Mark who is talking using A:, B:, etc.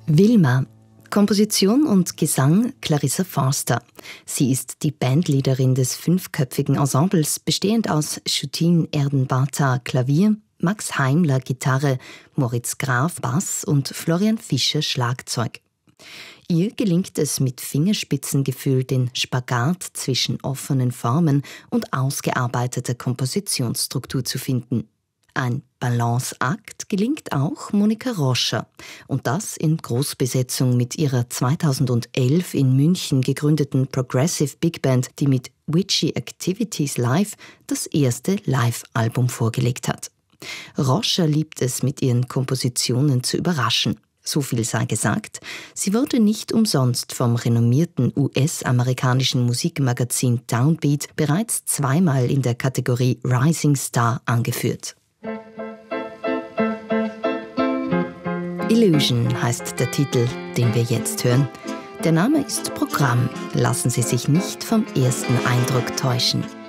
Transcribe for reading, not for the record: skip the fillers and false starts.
A: Wilma. Komposition und Gesang Clarissa Forster. Sie ist die Bandleaderin des 5-köpfigen Ensembles, bestehend aus Schutin Erdenbarta Klavier, Max Heimler Gitarre, Moritz Graf Bass und Florian Fischer Schlagzeug. Ihr gelingt es mit Fingerspitzengefühl, den Spagat zwischen offenen Formen und ausgearbeiteter Kompositionsstruktur zu finden. Ein Balanceakt gelingt auch Monika Roscher. Und das in Großbesetzung mit ihrer 2011 in München gegründeten Progressive Big Band, die mit Witchy Activities Live das erste Live-Album vorgelegt hat. Roscher liebt es, mit ihren Kompositionen zu überraschen. So viel sei gesagt, sie wurde nicht umsonst vom renommierten US-amerikanischen Musikmagazin Downbeat bereits zweimal in der Kategorie Rising Star angeführt. Illusion heißt der Titel, den wir jetzt hören. Der Name ist Programm. Lassen Sie sich nicht vom ersten Eindruck täuschen.